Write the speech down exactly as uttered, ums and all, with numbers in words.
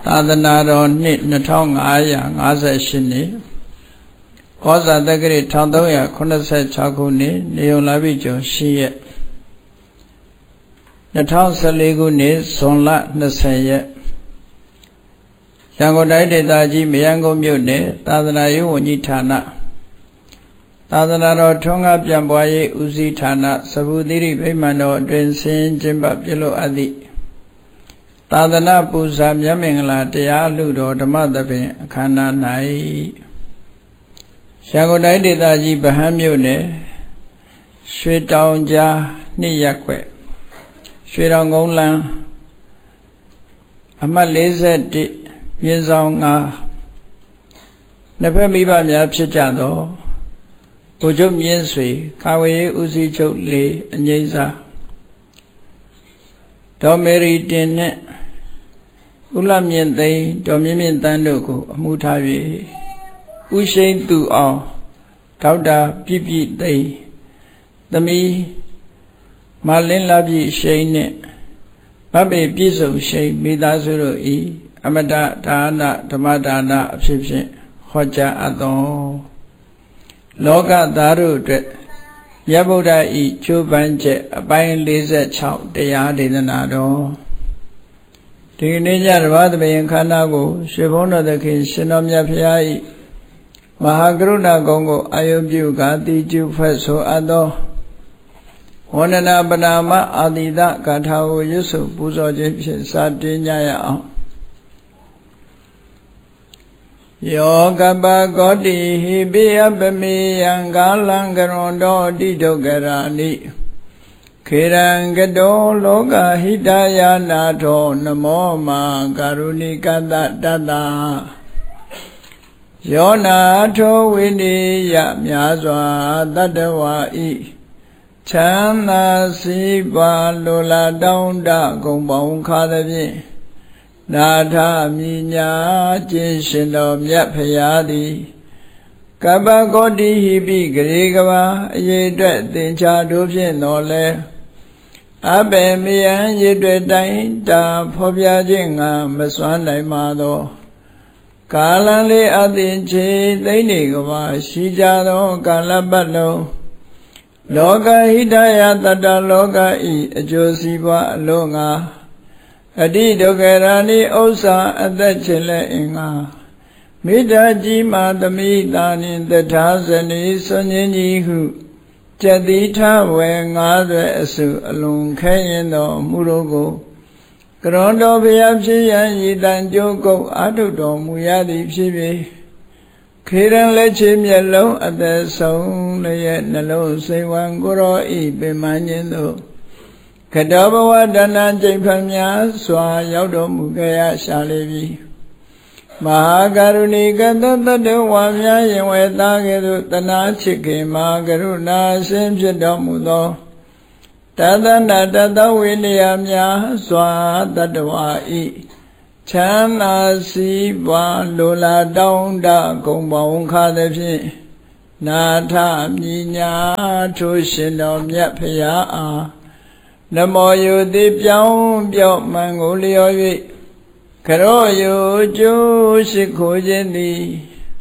သာသနာတော်နှစ်နှစ်ထောင်ငါးရာငါးဆယ်ရှစ်နှစ်ကောဇာတက္ကရာတစ်ထောင်သုံးရာခုနှစ်ဆယ်ခြောက်ခုနှစ်နေုံလာပြီကျော်ရှစ်ရက်နှစ်ထောင်ဆယ်လေးခုနှစ်ဇွန်လနှစ်ဆယ်ရက်ရန်ကုန်တိုင်းဒေသကြီးမရမ်းကုန်းမြို့နယ်သာသနာရေးဝန်ကြီးဌာနသာသနာတော်ထွန်းကားပြန်ပွားရေးဦးစီးဌာနစဗုသီရိဗိမာန်တော်အတွင်ဆင်းကျင်းပပြုလုပ်အပ်သည့်သာသနာပူဇာမြတ်မင်္ဂလာတရားလူတော်ဓမ္မသဘင်အခမ်းအနား၌ရန်ကုန်တိုင်းဒေသကြီးဗဟန်းမြို့နယ်ရွှေတောင်ကြားနှစ်ရပ်ကွက်ရွှေတောင်ကုန်းလမ်းအမှတ်လေး၁၁မြင်းဆောင်ငါနှစ်ဖက်မိဘများဖြစ်ကြသောဗိုလ်ချုပ်မြင့်ဆွေကာဝေးဦးစီးချုပ်လေးအငိမ့်စာဒေါ်မေရီတင်နဲ့ဦးလမြင့်သိန်းဒေါ်မြင့်မြင့်တန်းတို့ကိုအမှုထား၍ဦးရှိန်သူအောင်ဒေါက်တာပြည့်ပြည့်သိန်းသမီးမလင်းလာပြည့်ရှိန်နဲ့ဗဗ္ဗေပြည့်စုံရှိန်မိသားစုတို့ဤအမတဒါနဓမ္မဒါနအဖြစ်ဖြင့်ဟောကြားအပ်သောလောကသားတို့အတွက်မြတ်ဗုဒ္ဓဤကျိုးပန်းချက်အပိုင်း၄၆တရားဒေသနာတော်ဒီနေ့ညဓမ္မသဘင်ခန္ဓာကိုရွှေဘုန်းတော်သခင်ရှင်တော်မြတ်ဖရာဤမဟာကရုဏာကုံကိုအာယုပြုကာတိကျုဖွဲ့ဆိုအပ်သောဝန္ဒနာပနာမအာတိတဂါထာကိုရွတ်ဆိုပူဇော်ခြင်းဖြင့်စတင်ကြရအောင်ယောကပကောတိဟိပိယပမေယံကာလံကရွန်တောတိဒုက္ခရာနိခေရံကတောလောကဟိတယာနာထောနမောမာကာရုဏိကတတတယောနာထောဝိနိယမြာစွာတတဝါဤချမ်းသာစီးပွားလိုလားတောင်းတဂုံပေါင်းခါသဖြင့်နာထမြညာခြင်းရှင်တော်မြတ်ဖရာသည်ကပ္ပကောတိဟိပိဂရေကဘာအရေအတွက်သင်္ချာတို့ဖြင့်တော်လဲအဘယ်မယံရေတွေ့တိုင်းတာဖော်ပြခြင်းငါမစွမ်းနိုင်ပါသောကာလလေးအသင်ချေသိမ့်နေကဘာရှိကြသောကာလပတ်လုံးလောကဟိတယတတလောကဤအကျိုးစီးပွားအလုံးငါအတိဒုက္ခရာနိဥစ္စာအသက်ချင်လဲအင်္ဂါမိတ္တကြီးမာသမိတာနှင့်တထာဇနီဆွန်ញင်းကြီးဟုကျက်တိထဝေငါးသွဲအစုအလုံးခဲရင်သောမူတို့ကိုကရွန်တော်ဘုရားဖြစ်ရန်ရည်တန်ကြိုးကုပ်အာထုတော်မူရသည်ဖြစ်၍ခေရန်လက်ချေမျက်လုံးအသက်ဆုံးလည်းရဲ့နှလုံးစိတ်ဝံကိုရောဤပင်မခြင်းသို့ကတောဘဝတဏ္ဍကျိန်ဖန်များစွာရောက်တော်မူကြရရှာလေပြီမဟာကရုဏီကတတတဝါများရင်ဝဲသားကဲ့သို့တနာချစ်ခင်မဟာကရုဏာရှင်ဖြစ်တော်မူသောတသနာတတဝိနည်းများစွာတတဝါဤချမ်းသာစီးပွားလိုလားတောင်းတဂုံပေါင်းခါသဖြင့်နာထမြညာထိုရှင်တော်မြတ်ဖရာအားနမောယုတိပြောင်းပြော့မှန်ကိုလျော်၍ခရောယုကျိုးရှိခိုးခြင်းသည်